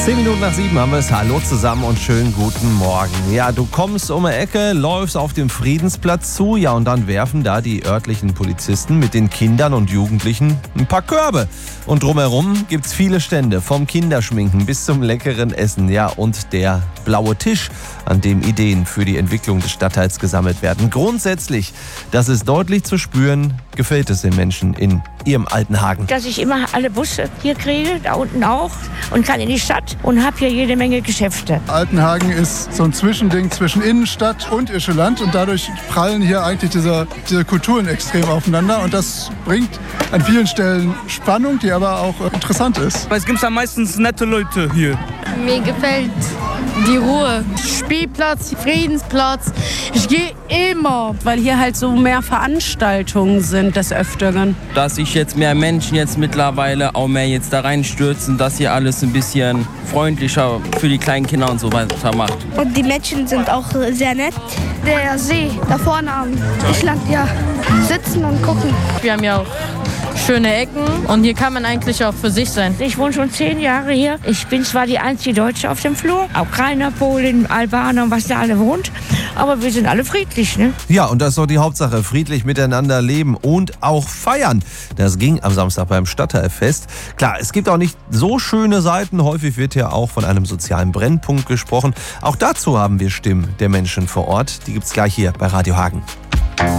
7:10 haben wir es. Hallo zusammen und schönen guten Morgen. Ja, du kommst um die Ecke, läufst auf dem Friedensplatz zu, ja, und dann werfen da die örtlichen Polizisten mit den Kindern und Jugendlichen ein paar Körbe. Und drumherum gibt's viele Stände, vom Kinderschminken bis zum leckeren Essen, ja, und der blaue Tisch, an dem Ideen für die Entwicklung des Stadtteils gesammelt werden. Grundsätzlich, das ist deutlich zu spüren, gefällt es den Menschen in ihrem Altenhagen. Dass ich immer alle Busse hier kriege, da unten auch, und kann in die Stadt und habe hier jede Menge Geschäfte. Altenhagen ist so ein Zwischending zwischen Innenstadt und Ischeland und dadurch prallen hier eigentlich diese Kulturen extrem aufeinander und das bringt an vielen Stellen Spannung, die aber auch interessant ist. Weil es gibt am meisten nette Leute hier. Mir gefällt die Ruhe. Spielplatz, Friedensplatz. Ich gehe immer, weil hier halt so mehr Veranstaltungen sind des Öfteren. Dass sich jetzt mehr Menschen jetzt mittlerweile auch mehr jetzt da reinstürzen, dass hier alles ein bisschen freundlicher für die kleinen Kinder und so weiter macht. Und die Menschen sind auch sehr nett. Der See da vorne am Ischland, ja, sitzen und gucken. Wir haben ja auch schöne Ecken und hier kann man eigentlich auch für sich sein. Ich wohne schon 10 Jahre hier. Ich bin zwar die einzige Deutsche auf dem Flur, Ukrainer, Polen, Albaner und was da alle wohnt, aber wir sind alle friedlich, ne? Ja, und das ist doch die Hauptsache, friedlich miteinander leben und auch feiern. Das ging am Samstag beim Stadtteilfest. Klar, es gibt auch nicht so schöne Seiten. Häufig wird ja auch von einem sozialen Brennpunkt gesprochen. Auch dazu haben wir Stimmen der Menschen vor Ort. Die gibt's gleich hier bei Radio Hagen.